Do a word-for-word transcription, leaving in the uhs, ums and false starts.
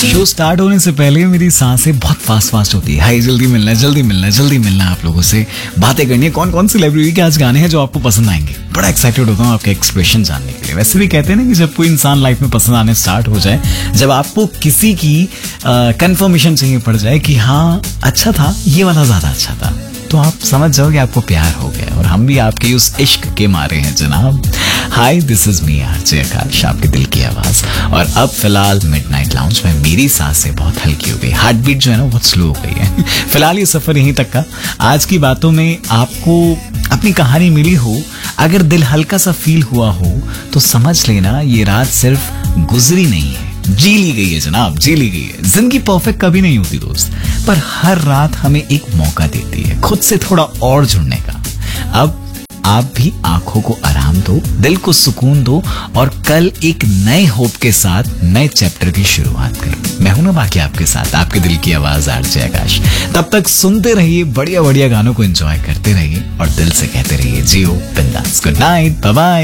Show start होने से पहले मेरी सांसें बहुत फास्ट फास्ट होती है। हाय, जल्दी मिलना है, जल्दी मिलना है, जल्दी मिलना है, आप लोगों से बातें करनी है। कौन कौन सेलिब्रिटी के आज गाने हैं जो आपको पसंद आएंगे? बड़ा एक्साइटेड होता हूँ आपके एक्सप्रेशन जानने के लिए। वैसे भी कहते हैं ना कि जब कोई इंसान लाइफ में पसंद आने स्टार्ट हो जाए, जब आपको किसी की कंफर्मेशन चाहिए पड़ जाए कि हाँ अच्छा था, ये वाला ज्यादा अच्छा था, तो आप समझ जाओ कि आपको प्यार हो गया। और हम भी आपके उस इश्क के मारे हैं जनाब। हाय, दिस इज मी आरजे आकाश, आपके दिल की आवाज। और अब फिलहाल मिडनाइट लाउंज में मेरी सांसें बहुत हल्की हो गई, हार्ट बीट जो है ना बहुत स्लो हो गई है। फिलहाल ये सफर यहीं तक का। आज की बातों में आपको अपनी कहानी मिली हो, अगर दिल हल्का सा फील हुआ हो, तो समझ लेना ये रात सिर्फ गुजरी नहीं है, जी ली गई है जनाब, जी ली गई है। जिंदगी परफेक्ट कभी नहीं होती दोस्त, पर हर रात हमें एक मौका देती है खुद से थोड़ा और जुड़ने का। अब आप भी आंखों को आराम दो, दिल को सुकून दो और कल एक नए होप के साथ नए चैप्टर की शुरुआत करो। मैं हूं ना बाकी आपके साथ, आपके दिल की आवाज आरजे आकाश। तब तक सुनते रहिए, बढ़िया बढ़िया गानों को एंजॉय करते रहिए और दिल से कहते रहिए जियो बिंदास। Good night, bye bye.